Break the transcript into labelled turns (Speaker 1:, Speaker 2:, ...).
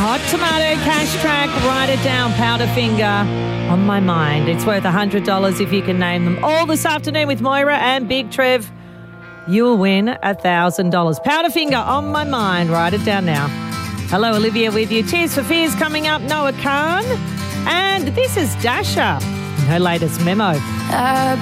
Speaker 1: Hot Tomato, Cash Track, Write It Down, Powderfinger, On My Mind. It's worth $100 if you can name them all this afternoon with Moira and Big Trev. You'll win $1,000. Powderfinger, On My Mind. Write it down now. Hello, Olivia with you. Tears for Fears coming up. Noah Khan. And this is Dasha in her latest memo.
Speaker 2: I've